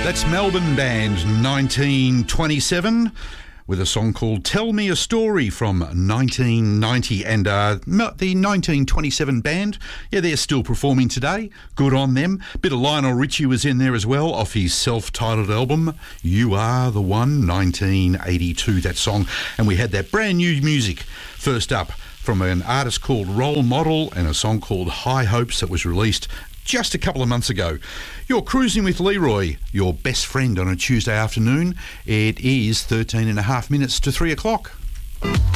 That's Melbourne band 1927 with a song called Tell Me a Story from 1990. And the 1927 band, yeah, they're still performing today. Good on them. Bit of Lionel Richie was in there as well off his self-titled album, You Are the One, 1982, that song. And we had that brand new music first up from an artist called Role Model and a song called High Hopes that was released just a couple of months ago. You're cruising with Leroy, your best friend on a Tuesday afternoon. It is 13 and a half minutes to 3 o'clock.